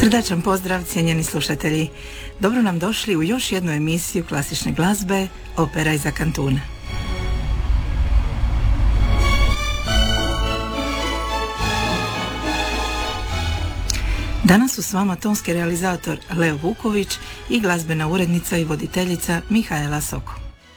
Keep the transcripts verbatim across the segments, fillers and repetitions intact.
Srdačan pozdrav, cijenjeni slušatelji. Dobro nam došli u još jednu emisiju klasične glazbe Opera iza kantuna. Danas su s vama tonski realizator Leo Vuković i glazbena urednica i voditeljica Mihaela Soko.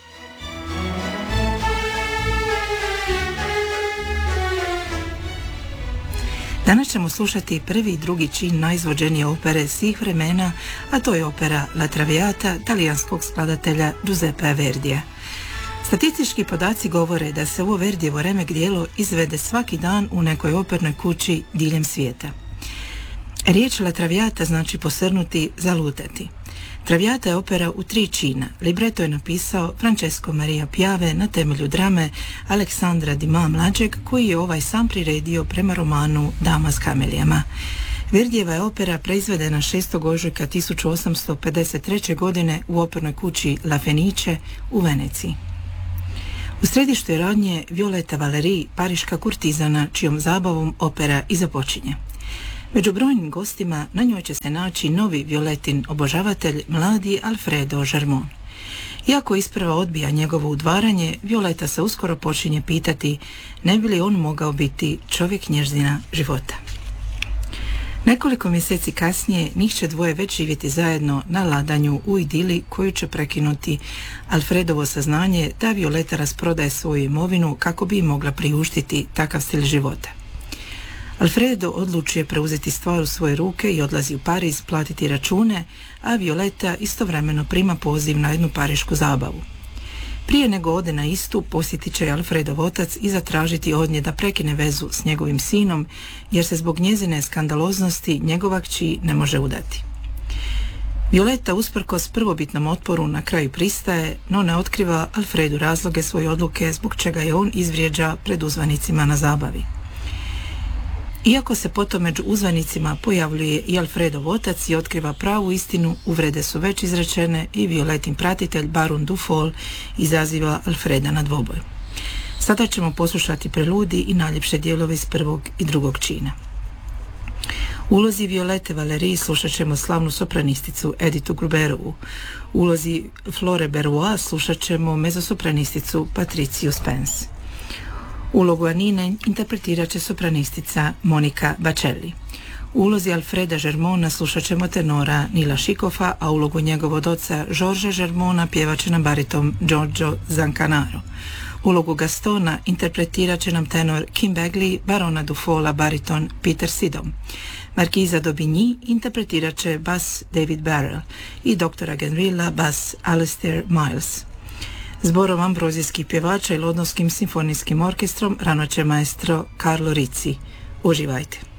Danas ćemo slušati prvi i drugi čin najizvođenije opere svih vremena, a to je opera La Traviata talijanskog skladatelja Giuseppea Verdija. Statistički podaci govore da se ovo Verdijevo remek djelo izvede svaki dan u nekoj opernoj kući diljem svijeta. Riječ La Traviata znači posrnuti, zalutati. Traviata je opera u tri čina. Libreto je napisao Francesco Maria Piave na temelju drame Aleksandra Dima mlađeg, koji je ovaj sam priredio prema romanu Dama s kamelijama. Verdijeva je opera preizvedena šestog ožujka tisuću osamsto pedeset treće. godine u opernoj kući La Fenice u Veneciji. U središtu je radnje Violeta Valéry, pariška kurtizana čijom zabavom opera i započinje. Među brojnim gostima na njoj će se naći novi Violetin obožavatelj, mladi Alfredo Germont. Iako isprva odbija njegovo udvaranje, Violeta se uskoro počinje pitati ne bi li on mogao biti čovjek njezina života. Nekoliko mjeseci kasnije njih će dvoje već živjeti zajedno na ladanju u idili koju će prekinuti Alfredovo saznanje da Violeta rasprodaje svoju imovinu kako bi mogla priuštiti takav stil života. Alfredo odlučuje preuzeti stvar u svoje ruke i odlazi u Pariz platiti račune, a Violeta istovremeno prima poziv na jednu parišku zabavu. Prije nego ode na istu, posjetit će Alfredov otac i zatražiti od nje da prekine vezu s njegovim sinom, jer se zbog njezine skandaloznosti njegova kći ne može udati. Violeta usprkos prvobitnom otporu na kraju pristaje, no ne otkriva Alfredu razloge svoje odluke zbog čega je on izvrijeđa pred uzvanicima na zabavi. Iako se potom među uzvanicima pojavljuje i Alfredov otac i otkriva pravu istinu, uvrede su već izrečene i Violetin pratitelj Baron Dufour izaziva Alfreda na dvoboj. Sada ćemo poslušati preludi i najljepše dijelove iz prvog i drugog čina. U ulozi Violete Valéry slušat ćemo slavnu sopranisticu Editu Gruberovu. U ulozi Flore Berrois slušat ćemo mezzosopranisticu Patriciu Spence. Ulogu Anine interpretirat će sopranistica Monika Bacelli. U ulozi Alfreda Germonta slušat ćemo tenora Nila Šikofa, a ulogu njegovog oca Georgea Germonta pjevat će nam bariton Giorgio Zancanaro. Ulogu Gastona interpretirat će nam tenor Kim Bagley, barona Dufola bariton Peter Sidom. Markiza d'Aubigny interpretirat će bas David Barrell i doktora Genrilla bas Alistair Miles. Zborom ambrozijskih pjevača i Londonskim simfonijskim orkestrom rano će maestro Carlo Rizzi. Uživajte!